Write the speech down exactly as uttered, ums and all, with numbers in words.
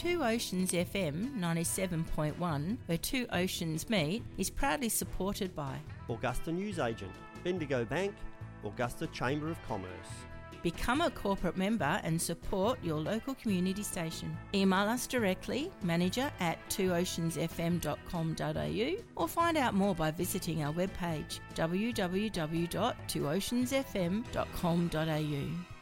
Two Oceans F M ninety-seven point one, where two oceans meet, is proudly supported by Augusta Newsagent, Bendigo Bank, Augusta Chamber of Commerce. Become a corporate member and support your local community station. Email us directly, manager at two oceans f m dot com dot a u, or find out more by visiting our webpage w w w dot two oceans f m dot com dot a u.